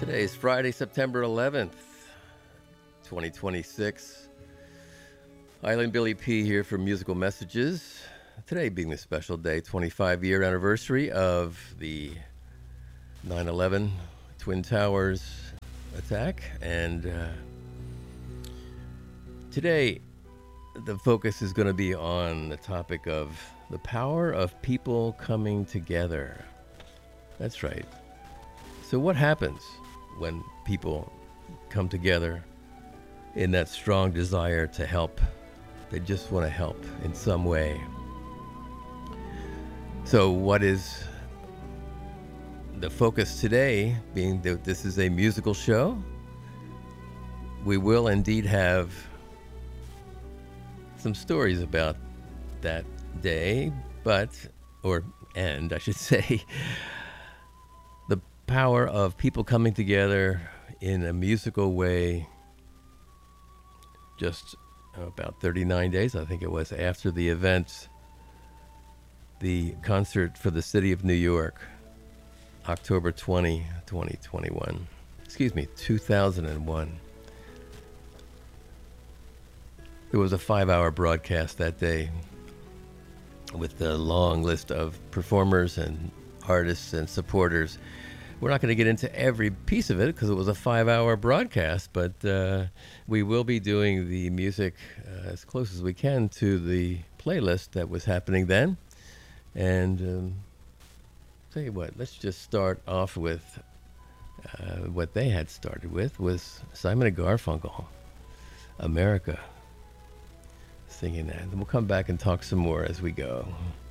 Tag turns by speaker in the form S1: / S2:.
S1: Today is Friday, September 11th, 2026. Island Billy P here for Musical Messages. Today being the special day, 25-year anniversary of the 9/11 Twin Towers attack. And today the focus is going to be on the topic of the power of people coming together. That's right. So what happens when people come together in that strong desire to help? They just want to help in some way. So what is the focus today, being that this is a musical show? We will indeed have some stories about that day, and I should say, the power of people coming together in a musical way just about 39 days, I think it was, after the event, the concert for the city of New York, October 20, 2021. 2001. There was a 5-hour broadcast that day with a long list of performers and artists and supporters. We're not going to get into every piece of it because it was a 5-hour broadcast, but we will be doing the music as close as we can to the playlist that was happening then. And tell you what, let's just start off with what they had started with was Simon and Garfunkel, America, singing that. And we'll come back and talk some more as we go.